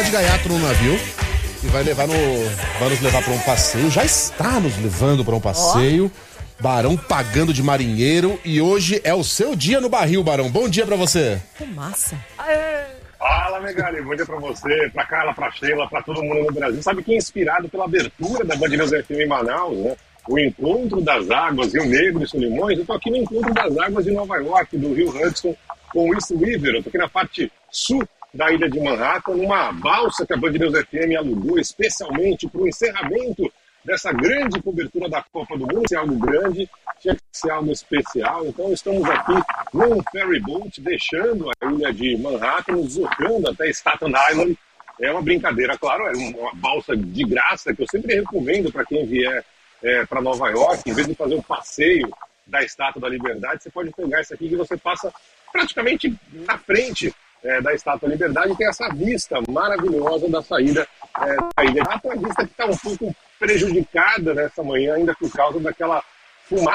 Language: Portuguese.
de gaiato no navio e vai nos levar para um passeio. Já está nos levando para um passeio. Barão pagando de marinheiro e hoje é o seu dia no barril, Barão. Bom dia pra você. Fumaça. Fala, Megali. Bom dia pra você, pra Carla, pra Sheila, pra todo mundo no Brasil. Sabe que é inspirado pela abertura da Band News FM em Manaus, né? O Encontro das Águas, Rio Negro e Solimões. Eu tô aqui no Encontro das Águas de Nova York, do Rio Hudson, com o East River. Eu tô aqui na parte sul da ilha de Manhattan, numa balsa que a Band News FM alugou especialmente para o encerramento dessa grande cobertura da Copa do Mundo. Se é algo grande, tinha que ser algo especial. Então estamos aqui num ferry boat, deixando a ilha de Manhattan, nos deslocando até Staten Island. É uma brincadeira, claro, é uma balsa de graça que eu sempre recomendo para quem vier para Nova York. Em vez de fazer um passeio da Estátua da Liberdade, você pode pegar essa aqui que você passa praticamente na frente da Estátua da Liberdade, e tem essa vista maravilhosa da saída da ilha. A vista que está um pouco prejudicada nessa manhã, ainda por causa daquela fumaça